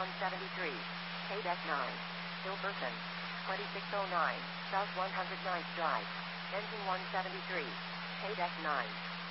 173. KDEC 9. Hilberton. 2609, South 109th Drive. Engine 173. KDEC 9.